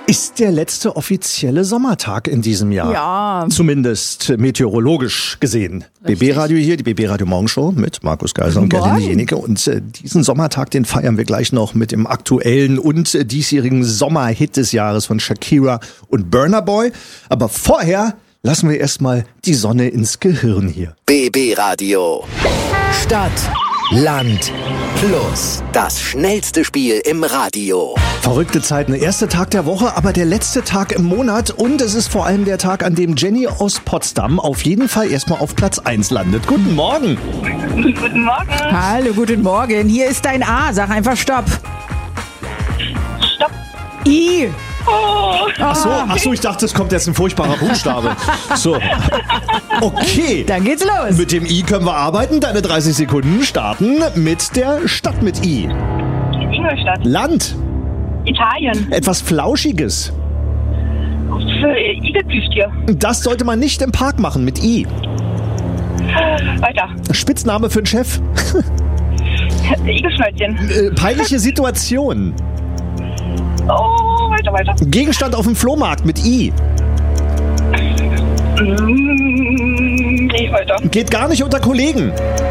Ist der letzte offizielle Sommertag in diesem Jahr. Ja. Zumindest meteorologisch gesehen. BB-Radio hier, die BB-Radio Morgenshow mit Markus Geiser und Gerlinde Jenike. Und diesen Sommertag, den feiern wir gleich noch mit dem aktuellen und diesjährigen Sommerhit des Jahres von Shakira und Burna Boy. Aber vorher lassen wir erstmal die Sonne ins Gehirn hier. BB-Radio. Stadt, Land, Plus. Das schnellste Spiel im Radio. Verrückte Zeiten. Erster Tag der Woche, aber der letzte Tag im Monat. Und es ist vor allem der Tag, an dem Jenny aus Potsdam auf jeden Fall erstmal auf Platz 1 landet. Guten Morgen. Guten Morgen. Hallo, guten Morgen. Hier ist dein A. Sag einfach Stopp. Stopp. I. Oh. Ach so, ich dachte, es kommt jetzt ein furchtbarer Buchstabe. So. Okay. Dann geht's los. Mit dem I können wir arbeiten. Deine 30 Sekunden starten mit der Stadt mit I. Ingolstadt. Land. Italien. Etwas Flauschiges. Igelplüschtier. Das sollte man nicht im Park machen mit I. Weiter. Spitzname für den Chef. Igelschnäuzchen. Peinliche Situation. Oh, weiter. Gegenstand auf dem Flohmarkt mit I. Nee, weiter. Geht gar nicht unter Kollegen.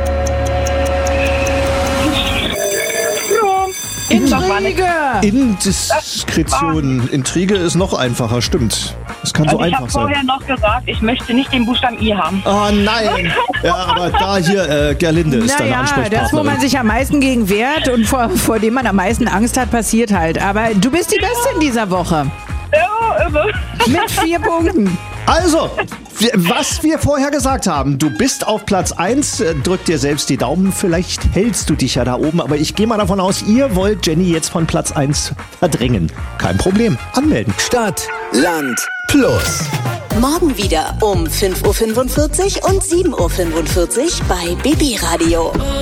Intrige. Indiskretion. Intrige ist noch einfacher, stimmt. Das kann so Ich einfach habe sein. vorher noch gesagt, ich möchte nicht den Buchstaben I haben. Oh nein. Ja, aber da hier, Gerlinde ist deine Naja, Ansprechpartnerin. das, wo man sich am meisten gegen wehrt und vor dem man am meisten Angst hat, passiert halt. Aber du bist die Beste in dieser Woche. Ja, irre. Mit 4 Punkten. Also, was wir vorher gesagt haben, du bist auf Platz 1, drück dir selbst die Daumen, vielleicht hältst du dich ja da oben, aber ich gehe mal davon aus, ihr wollt Jenny jetzt von Platz 1 verdrängen. Kein Problem, anmelden. Stadt, Land, Plus. Morgen wieder um 5.45 Uhr und 7.45 Uhr bei BB Radio.